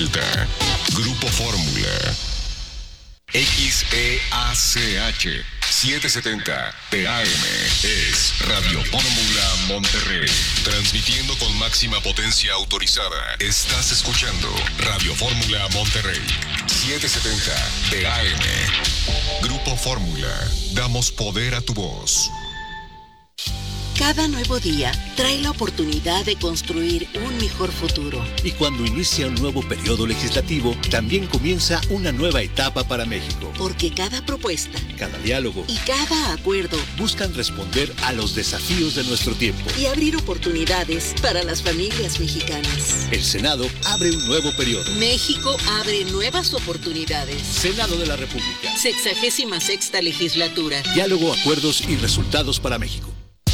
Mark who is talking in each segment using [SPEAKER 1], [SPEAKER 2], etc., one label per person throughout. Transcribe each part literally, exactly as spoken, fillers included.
[SPEAKER 1] vuelta. Grupo Fórmula. X E A C H setecientos setenta T A M es Radio Fórmula Monterrey. Transmitiendo con máxima potencia autorizada. Estás escuchando Radio Fórmula Monterrey. setecientos setenta T A M. Grupo Fórmula. Damos poder a tu voz.
[SPEAKER 2] Cada nuevo día trae la oportunidad de construir un mejor futuro.
[SPEAKER 3] Y cuando inicia un nuevo periodo legislativo, también comienza una nueva etapa para México.
[SPEAKER 2] Porque cada propuesta,
[SPEAKER 3] cada diálogo
[SPEAKER 2] y cada acuerdo
[SPEAKER 3] buscan responder a los desafíos de nuestro tiempo
[SPEAKER 2] y abrir oportunidades para las familias mexicanas.
[SPEAKER 3] El Senado abre un nuevo periodo.
[SPEAKER 2] México abre nuevas oportunidades.
[SPEAKER 3] Senado de la República.
[SPEAKER 2] Sexagésima sexta legislatura.
[SPEAKER 3] Diálogo, acuerdos y resultados para México.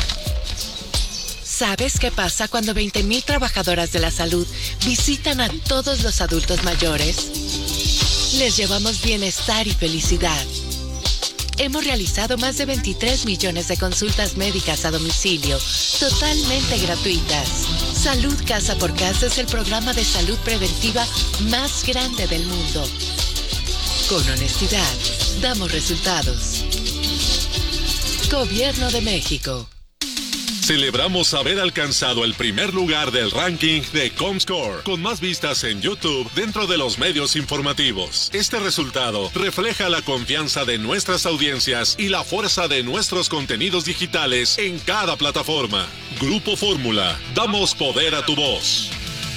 [SPEAKER 4] ¿Sabes qué pasa cuando veinte mil trabajadoras de la salud visitan a todos los adultos mayores? Les llevamos bienestar y felicidad. Hemos realizado más de veintitrés millones de consultas médicas a domicilio, totalmente gratuitas. Salud Casa por Casa es el programa de salud preventiva más grande del mundo. Con honestidad, damos resultados. Gobierno de México.
[SPEAKER 5] Celebramos haber alcanzado el primer lugar del ranking de Comscore, con más vistas en YouTube dentro de los medios informativos. Este resultado refleja la confianza de nuestras audiencias y la fuerza de nuestros contenidos digitales en cada plataforma. Grupo Fórmula, damos poder a tu voz.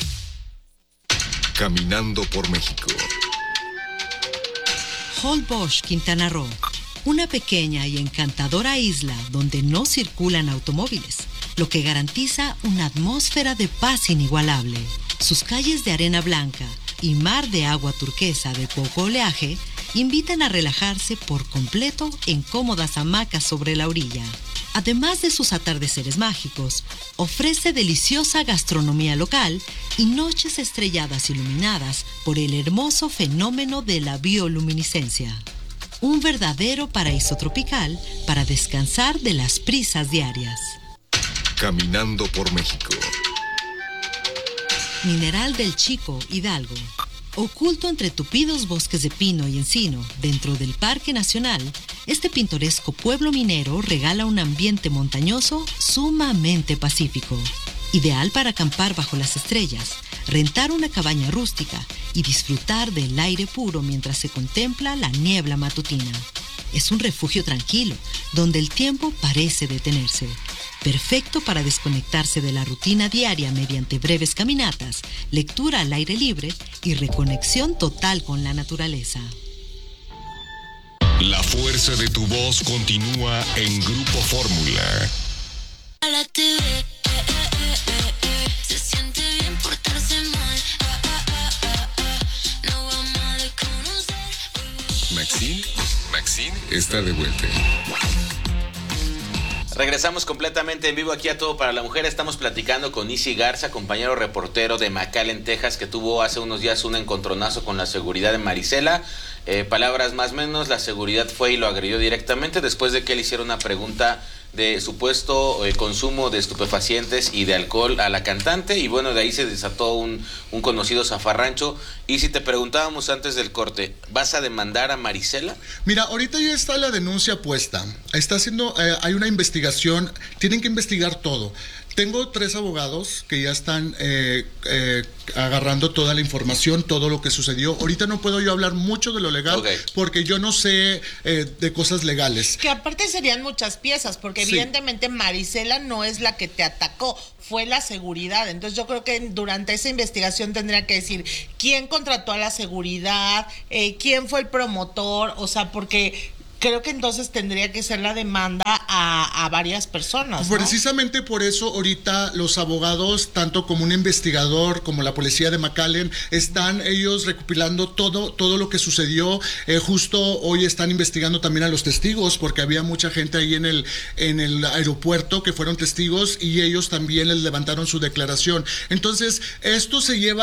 [SPEAKER 1] Caminando por México.
[SPEAKER 6] Holbox, Quintana Roo. Una pequeña y encantadora isla donde no circulan automóviles, lo que garantiza una atmósfera de paz inigualable. Sus calles de arena blanca y mar de agua turquesa de poco oleaje invitan a relajarse por completo en cómodas hamacas sobre la orilla. Además de sus atardeceres mágicos, ofrece deliciosa gastronomía local y noches estrelladas iluminadas por el hermoso fenómeno de la bioluminiscencia. Un verdadero paraíso tropical para descansar de las prisas diarias.
[SPEAKER 1] Caminando por México.
[SPEAKER 6] Mineral del Chico, Hidalgo. Oculto entre tupidos bosques de pino y encino, dentro del Parque Nacional, este pintoresco pueblo minero regala un ambiente montañoso sumamente pacífico. Ideal para acampar bajo las estrellas, rentar una cabaña rústica y disfrutar del aire puro mientras se contempla la niebla matutina. Es un refugio tranquilo, donde el tiempo parece detenerse. Perfecto para desconectarse de la rutina diaria mediante breves caminatas, lectura al aire libre y reconexión total con la naturaleza.
[SPEAKER 1] La fuerza de tu voz continúa en Grupo Fórmula.
[SPEAKER 7] A la T V. Se siente bien portarse mal. No vamos a desconocer.
[SPEAKER 1] Maxine, Maxine está de vuelta.
[SPEAKER 8] Regresamos completamente en vivo aquí a Todo para la Mujer. Estamos platicando con Isi Garza, compañero reportero de McAllen, Texas, que tuvo hace unos días un encontronazo con la seguridad de Marisela. Eh, palabras más o menos, la seguridad fue y lo agredió directamente después de que él hiciera una pregunta de supuesto eh, consumo de estupefacientes y de alcohol a la cantante, y bueno, de ahí se desató un, un conocido zafarrancho. Y si te preguntábamos antes del corte, ¿vas a demandar a Marisela?
[SPEAKER 9] Mira, ahorita ya está la denuncia puesta, está haciendo, eh, hay una investigación, tienen que investigar todo. Tengo tres abogados que ya están eh, eh, agarrando toda la información, todo lo que sucedió. Ahorita no puedo yo hablar mucho de lo legal, okay, porque yo no sé eh, de cosas legales.
[SPEAKER 10] Que aparte serían muchas piezas, porque sí, evidentemente Marisela no es la que te atacó, fue la seguridad. Entonces yo creo que durante esa investigación tendría que decir quién contrató a la seguridad, eh, quién fue el promotor, o sea, porque creo que entonces tendría que ser la demanda a, a varias personas, ¿no?
[SPEAKER 9] Precisamente por eso ahorita los abogados, tanto como un investigador, como la policía de McAllen, están ellos recopilando todo, todo lo que sucedió. Eh, justo hoy están investigando también a los testigos, porque había mucha gente ahí en el, en el aeropuerto que fueron testigos y ellos también les levantaron su declaración. Entonces, esto se lleva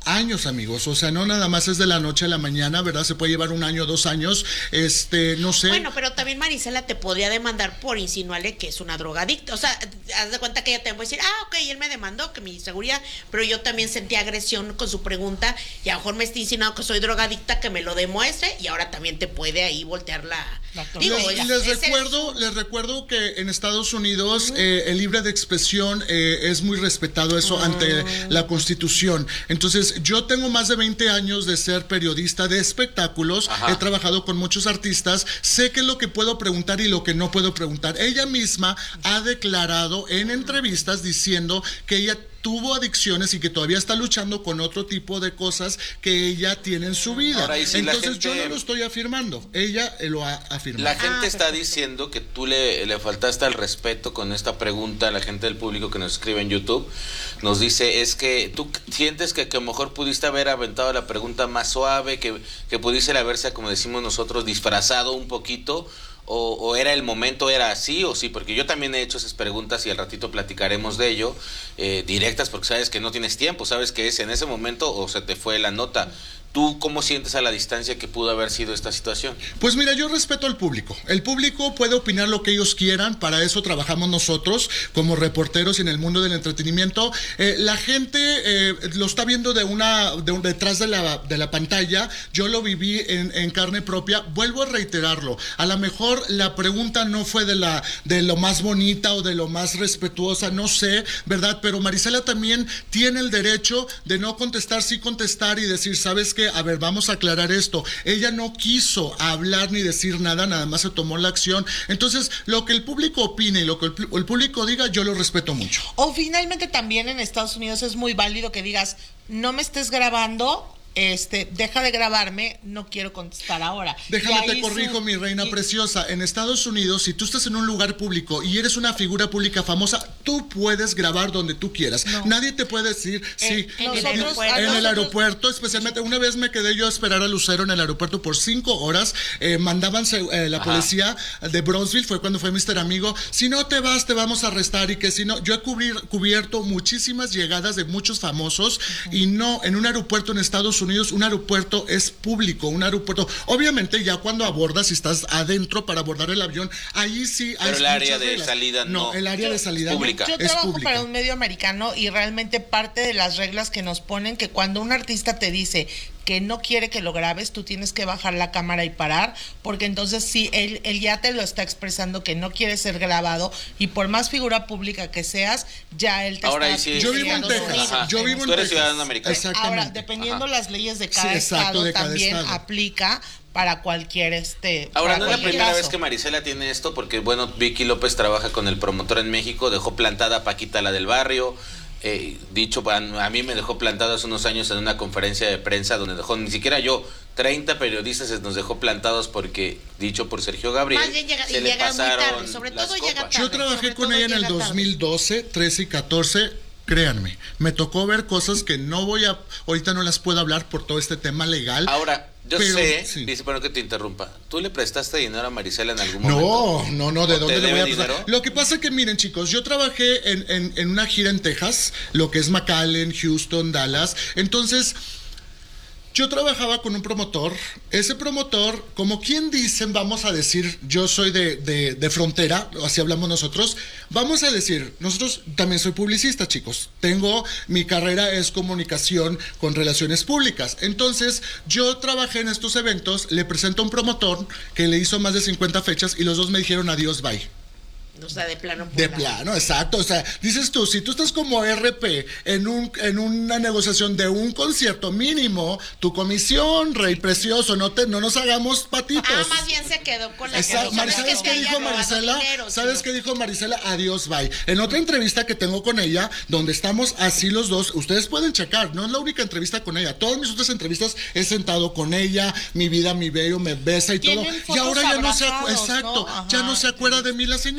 [SPEAKER 9] años, amigos. O sea, no nada más es de la noche a la mañana, ¿verdad? Se puede llevar un año, dos años, este, no sé.
[SPEAKER 11] Bueno, pero también Marisela te podría demandar por insinuarle que es una drogadicta. O sea, haz de cuenta que ella te va a decir, ah, ok, él me demandó, que mi seguridad, pero yo también sentí agresión con su pregunta y a lo mejor me está insinuando que soy drogadicta, que me lo demuestre y ahora también te puede ahí voltear la... Digo,
[SPEAKER 9] les,
[SPEAKER 11] ya,
[SPEAKER 9] les
[SPEAKER 11] ese
[SPEAKER 9] recuerdo, les recuerdo que en Estados Unidos uh-huh. eh, el libre de expresión eh, es muy respetado eso uh-huh. ante la Constitución. Entonces, yo tengo más de veinte años de ser periodista de espectáculos, Ajá. he trabajado con muchos artistas, sé qué es lo que puedo preguntar y lo que no puedo preguntar. Ella misma ha declarado en entrevistas diciendo que ella tuvo adicciones y que todavía está luchando con otro tipo de cosas que ella tiene en su vida.
[SPEAKER 8] Ahora, sí,
[SPEAKER 9] entonces
[SPEAKER 8] gente,
[SPEAKER 9] yo no lo estoy afirmando, ella lo ha afirmado.
[SPEAKER 8] La gente
[SPEAKER 11] ah,
[SPEAKER 8] está diciendo que tú le, le faltaste al respeto con esta pregunta. La gente del público que nos escribe en YouTube nos dice, es que tú sientes que, que a lo mejor pudiste haber aventado la pregunta más suave, que, que pudiese haberse, como decimos nosotros, disfrazado un poquito. O, o era el momento, era así o sí, porque yo también he hecho esas preguntas y al ratito platicaremos de ello, eh, directas, porque sabes que no tienes tiempo, sabes que es en ese momento o se te fue la nota. ¿Tú cómo sientes a la distancia que pudo haber sido esta situación?
[SPEAKER 9] Pues mira, yo respeto al público. El público puede opinar lo que ellos quieran, para eso trabajamos nosotros como reporteros en el mundo del entretenimiento. Eh, la gente eh, lo está viendo de una de un, detrás de la, de la pantalla. Yo lo viví en, en carne propia. Vuelvo a reiterarlo. A lo mejor la pregunta no fue de, la, de lo más bonita o de lo más respetuosa, no sé, ¿verdad? Pero Marisela también tiene el derecho de no contestar, sí contestar y decir, ¿sabes qué? A ver, vamos a aclarar esto. Ella no quiso hablar ni decir nada, nada más se tomó la acción. Entonces, lo que el público opine y lo que el, el público diga, yo lo respeto mucho.
[SPEAKER 10] O finalmente también en Estados Unidos es muy válido que digas, no me estés grabando, este, deja de grabarme, no quiero contestar ahora.
[SPEAKER 9] Déjame te corrijo, su... mi reina y... preciosa. En Estados Unidos, si tú estás en un lugar público y eres una figura pública famosa, tú puedes grabar donde tú quieras. No. Nadie te puede decir,
[SPEAKER 11] en,
[SPEAKER 9] sí,
[SPEAKER 11] en, el,
[SPEAKER 9] en,
[SPEAKER 11] aeropuerto.
[SPEAKER 9] en el aeropuerto, especialmente, una vez me quedé yo a esperar a Lucero en el aeropuerto por cinco horas, eh, mandaban eh, la Ajá. policía de Bronzeville, fue cuando fue mister Amigo, si no te vas te vamos a arrestar y que si no, yo he cubrir, cubierto muchísimas llegadas de muchos famosos uh-huh. y no, en un aeropuerto en Estados Unidos, un aeropuerto es público, un aeropuerto, obviamente ya cuando abordas y estás adentro para abordar el avión, ahí sí hay
[SPEAKER 8] pero el área de
[SPEAKER 9] reglas.
[SPEAKER 8] salida no,
[SPEAKER 9] no el área
[SPEAKER 10] yo,
[SPEAKER 9] de salida
[SPEAKER 8] pública.
[SPEAKER 10] Yo
[SPEAKER 9] es
[SPEAKER 10] trabajo
[SPEAKER 9] pública.
[SPEAKER 10] para un medio americano y realmente parte de las reglas que nos ponen, que cuando un artista te dice que no quiere que lo grabes, tú tienes que bajar la cámara y parar, porque entonces sí, él, él ya te lo está expresando que no quiere ser grabado y por más figura pública que seas, ya él te
[SPEAKER 8] Ahora
[SPEAKER 10] está...
[SPEAKER 8] Sí,
[SPEAKER 9] yo vivo en Texas,
[SPEAKER 8] Ajá.
[SPEAKER 9] yo vivo en
[SPEAKER 8] Tú eres
[SPEAKER 9] Texas.
[SPEAKER 8] ciudadano americano.
[SPEAKER 9] Exactamente.
[SPEAKER 10] Ahora, dependiendo
[SPEAKER 8] Ajá.
[SPEAKER 10] las leyes de cada
[SPEAKER 9] Sí, exacto,
[SPEAKER 10] estado,
[SPEAKER 9] de cada
[SPEAKER 10] también
[SPEAKER 9] estado.
[SPEAKER 10] aplica para cualquier este.
[SPEAKER 8] Ahora,
[SPEAKER 10] para
[SPEAKER 8] no es la
[SPEAKER 10] cualquier
[SPEAKER 8] primera
[SPEAKER 10] caso.
[SPEAKER 8] vez que Marisela tiene esto, porque bueno, Vicky López trabaja con el promotor en México, dejó plantada a Paquita, la del barrio. Eh, dicho, a, a mí me dejó plantado hace unos años en una conferencia de prensa donde dejó, ni siquiera yo, treinta periodistas nos dejó plantados porque, dicho por Sergio Gabriel,
[SPEAKER 11] Más bien llega,
[SPEAKER 8] se
[SPEAKER 11] y
[SPEAKER 8] le
[SPEAKER 11] llega
[SPEAKER 8] pasaron
[SPEAKER 11] muy tarde, sobre
[SPEAKER 8] las
[SPEAKER 11] todo
[SPEAKER 8] copas.
[SPEAKER 11] llega tarde.
[SPEAKER 9] Yo trabajé
[SPEAKER 11] sobre
[SPEAKER 9] con
[SPEAKER 11] todo
[SPEAKER 9] ella en el
[SPEAKER 11] llega tarde.
[SPEAKER 9] dos mil doce, trece y catorce. Créanme, me tocó ver cosas que no voy a, ahorita no las puedo hablar por todo este tema legal.
[SPEAKER 8] Ahora, yo
[SPEAKER 9] pero,
[SPEAKER 8] sé,
[SPEAKER 9] sí.
[SPEAKER 8] dice, bueno, que te interrumpa, ¿tú le prestaste dinero a Marisela en algún momento?
[SPEAKER 9] No, no, no, ¿de
[SPEAKER 8] ¿O
[SPEAKER 9] dónde
[SPEAKER 8] te
[SPEAKER 9] le voy a
[SPEAKER 8] debe
[SPEAKER 9] prestar?
[SPEAKER 8] dinero?
[SPEAKER 9] Lo que pasa es que, miren, chicos, yo trabajé en, en, en una gira en Texas, lo que es McAllen, Houston, Dallas, entonces... Yo trabajaba con un promotor, ese promotor, como quien dicen, vamos a decir, yo soy de, de, de frontera, así hablamos nosotros, vamos a decir, nosotros también soy publicista, chicos, tengo, mi carrera es comunicación con relaciones públicas, entonces yo trabajé en estos eventos, le presento a un promotor que le hizo más de cincuenta fechas y los dos me dijeron adiós, bye.
[SPEAKER 11] O sea, de plano.
[SPEAKER 9] De plano, exacto. O sea, dices tú, si tú estás como R P en un en una negociación de un concierto mínimo, tu comisión, rey precioso, no te no nos hagamos patitos.
[SPEAKER 11] Ah, más bien se quedó con la
[SPEAKER 9] Exacto.
[SPEAKER 11] que
[SPEAKER 9] ¿Sabes qué dijo Marisela?
[SPEAKER 11] Dinero,
[SPEAKER 9] ¿Sabes
[SPEAKER 11] sino...
[SPEAKER 9] qué dijo Marisela? Adiós, bye. En otra entrevista que tengo con ella, donde estamos así los dos, ustedes pueden checar, no es la única entrevista con ella. Todas mis otras entrevistas he sentado con ella, mi vida, mi bello, me besa y todo. Y ahora ya no se acuerda, exacto,
[SPEAKER 10] ¿no?
[SPEAKER 9] ya no se acuerda de mí la señora.